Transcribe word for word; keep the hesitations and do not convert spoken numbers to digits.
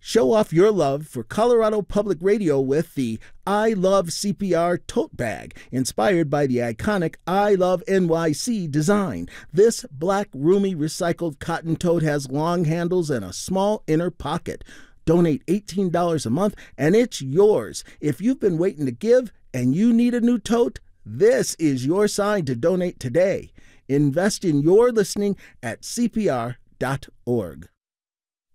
Show off your love for Colorado Public Radio with the I Love C P R tote bag, inspired by the iconic I Love N Y C design. This black, roomy, recycled cotton tote has long handles and a small inner pocket. Donate eighteen dollars a month, and it's yours. If you've been waiting to give and you need a new tote, this is your sign to donate today. Invest in your listening at C P R dot org.